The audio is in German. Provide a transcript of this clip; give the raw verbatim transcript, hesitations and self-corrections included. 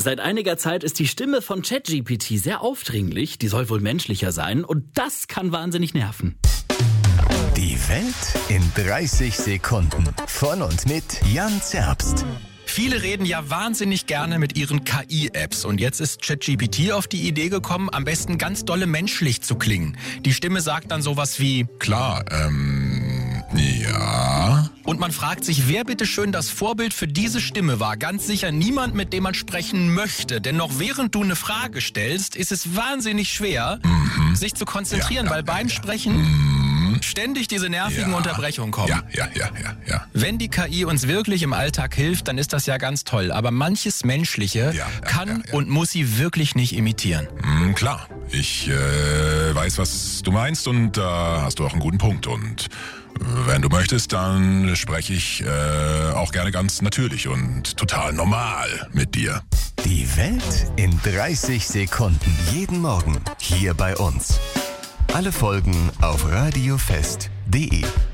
Seit einiger Zeit ist die Stimme von ChatGPT sehr aufdringlich. Die soll wohl menschlicher sein und das kann wahnsinnig nerven. Die Welt in dreißig Sekunden. Von und mit Jan Zerbst. Viele reden ja wahnsinnig gerne mit ihren K I-Apps und jetzt ist ChatGPT auf die Idee gekommen, am besten ganz dolle menschlich zu klingen. Die Stimme sagt dann sowas wie Klar, ähm, ja. Und man fragt sich, wer bitteschön das Vorbild für diese Stimme war. Ganz sicher niemand, mit dem man sprechen möchte. Denn noch während du eine Frage stellst, ist es wahnsinnig schwer, mhm. sich zu konzentrieren, ja, ja, weil beim ja, Sprechen mhm. ständig diese nervigen ja. Unterbrechungen kommen. Ja, ja, ja, ja, ja. Wenn die K I uns wirklich im Alltag hilft, dann ist das ja ganz toll. Aber manches Menschliche ja, ja, kann ja, ja. und muss sie wirklich nicht imitieren. Mhm, klar, ich äh, weiß, was du meinst und da äh, hast du auch einen guten Punkt. Und wenn du möchtest, dann spreche ich äh, auch gerne ganz natürlich und total normal mit dir. Die Welt in dreißig Sekunden. Jeden Morgen hier bei uns. Alle Folgen auf radiofest punkt de.